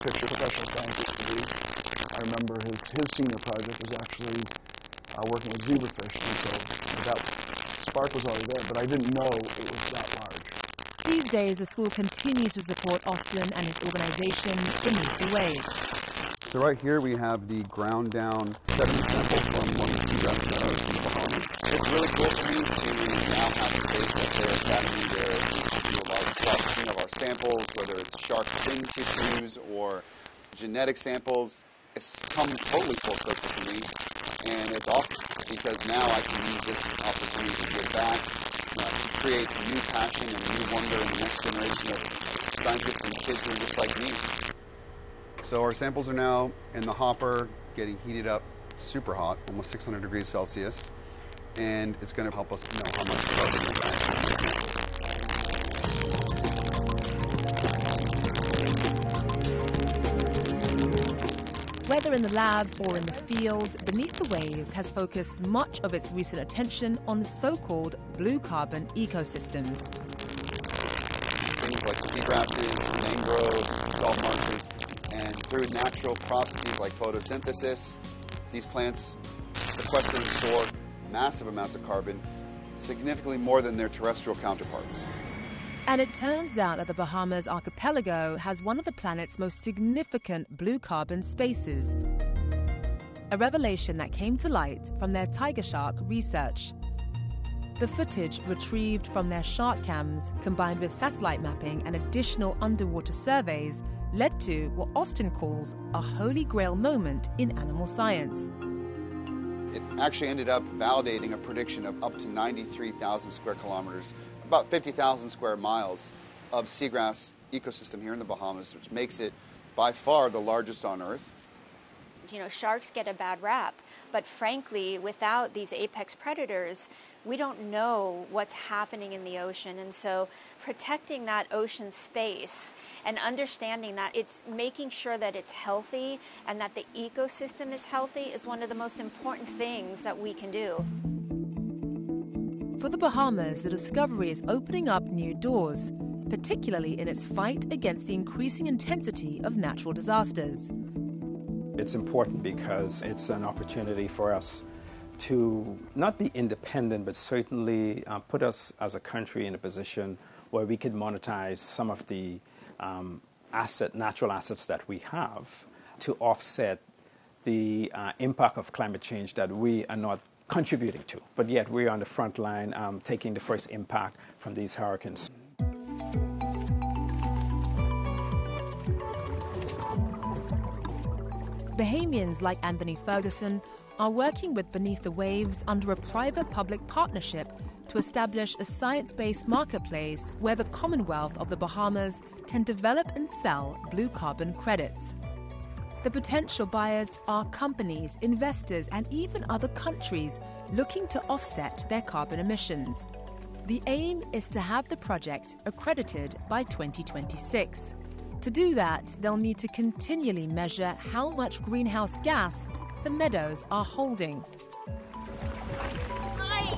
picture professional scientist to be. I remember his senior project was actually working with zebrafish, and so that spark was already there, but I didn't know it was that large. These days, the school continues to support Austin and his organization, Beneath the Waves. So right here we have the ground down sediment sample from one of the seagrass meadows in the Bahamas. It's really cool for me to now have a space up there at Academy where we can do a lot of processing of our samples, whether it's shark fin tissues or genetic samples. It's come totally full circle for me, and it's awesome because now I can use this opportunity to give back, to create a new passion and a new wonder in the next generation of scientists and kids who are just like me. So our samples are now in the hopper, getting heated up super hot, almost 600 degrees Celsius, and it's going to help us know how much carbon is actually in the samples. Whether in the lab or in the field, Beneath the Waves has focused much of its recent attention on so-called blue carbon ecosystems. Things like seagrasses, mangroves, salt marshes, and through natural processes like photosynthesis, these plants sequester and store massive amounts of carbon, significantly more than their terrestrial counterparts. And it turns out that the Bahamas archipelago has one of the planet's most significant blue carbon spaces. A revelation that came to light from their tiger shark research. The footage retrieved from their shark cams, combined with satellite mapping and additional underwater surveys, led to what Austin calls a holy grail moment in animal science. It actually ended up validating a prediction of up to 93,000 square kilometers, about 50,000 square miles of seagrass ecosystem here in the Bahamas, which makes it by far the largest on Earth. You know, sharks get a bad rap, but frankly, without these apex predators, we don't know what's happening in the ocean. And so protecting that ocean space and understanding that it's making sure that it's healthy and that the ecosystem is healthy is one of the most important things that we can do. For the Bahamas, the discovery is opening up new doors, particularly in its fight against the increasing intensity of natural disasters. It's important because it's an opportunity for us to not be independent, but certainly put us as a country in a position where we could monetize some of the natural assets that we have to offset the impact of climate change that we are not contributing to. But yet we're on the front line taking the first impact from these hurricanes. Bahamians like Anthony Ferguson are working with Beneath the Waves under a private-public partnership to establish a science-based marketplace where the Commonwealth of the Bahamas can develop and sell blue carbon credits. The potential buyers are companies, investors, and even other countries looking to offset their carbon emissions. The aim is to have the project accredited by 2026. To do that, they'll need to continually measure how much greenhouse gas the meadows are holding. Nice!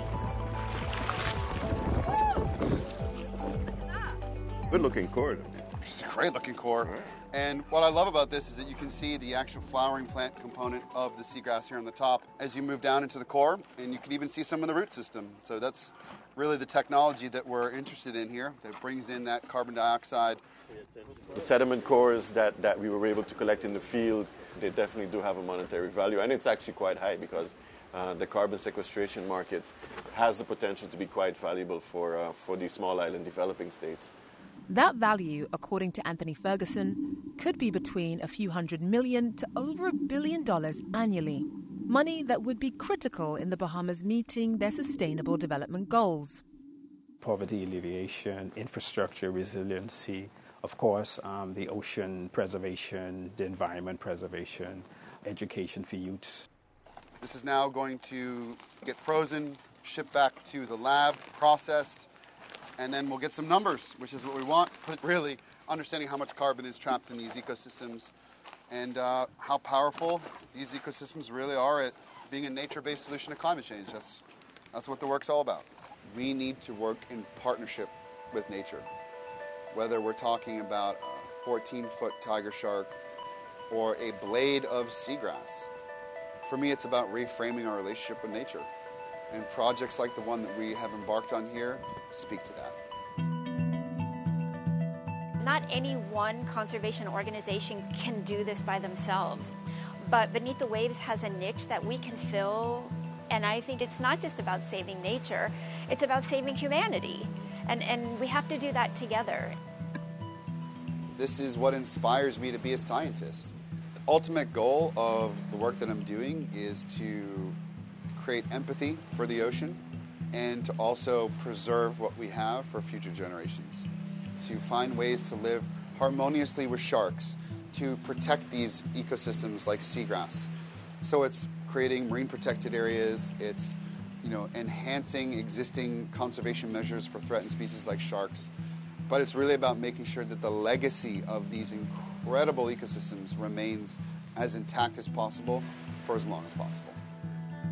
Good looking core. It's a great looking core. And what I love about this is that you can see the actual flowering plant component of the seagrass here on the top as you move down into the core, and you can even see some of the root system. So that's really the technology that we're interested in here that brings in that carbon dioxide. The sediment cores that we were able to collect in the field, they definitely do have a monetary value, and it's actually quite high because the carbon sequestration market has the potential to be quite valuable for these small island developing states. That value, according to Anthony Ferguson, could be between a few $100 million to over $1 billion annually. Money that would be critical in the Bahamas meeting their sustainable development goals. Poverty alleviation, infrastructure resiliency, of course, the ocean preservation, the environment preservation, education for youths. This is now going to get frozen, shipped back to the lab, processed, and then we'll get some numbers, which is what we want, but really understanding how much carbon is trapped in these ecosystems and how powerful these ecosystems really are at being a nature-based solution to climate change. That's what the work's all about. We need to work in partnership with nature, whether we're talking about a 14-foot tiger shark or a blade of seagrass. For me, it's about reframing our relationship with nature. And projects like the one that we have embarked on here speak to that. Not any one conservation organization can do this by themselves, but Beneath the Waves has a niche that we can fill, and I think it's not just about saving nature, it's about saving humanity, and we have to do that together. This is what inspires me to be a scientist. The ultimate goal of the work that I'm doing is to create empathy for the ocean and to also preserve what we have for future generations. To find ways to live harmoniously with sharks, to protect these ecosystems like seagrass. So it's creating marine protected areas, it's enhancing existing conservation measures for threatened species like sharks, but it's really about making sure that the legacy of these incredible ecosystems remains as intact as possible for as long as possible.